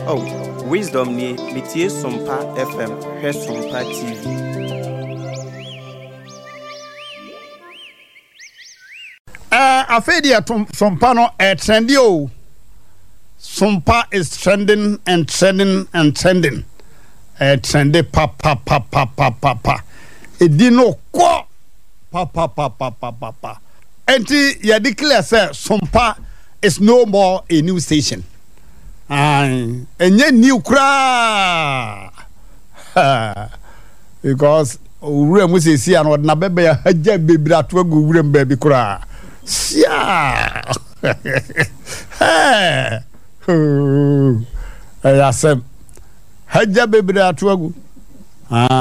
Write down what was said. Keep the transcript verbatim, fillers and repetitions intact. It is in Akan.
Oh, wisdom ni metie Sompa F M, he Sompa T V. Uh, afedi atom Sompa no eh trendy o. Sompa is trending and trending and trending. Eh trendy pa pa pa pa pa pa pa. Edi no kwa pa pa pa pa pa pa pa. Enti ya declare say Sompa is no more a new station. Aye, enye new kra. Because ure mu sesi an odna bebe ya haja bebira to agu ure mbabi kra. Sia. Hey. Ayasem. Haja bebira to agu. Ah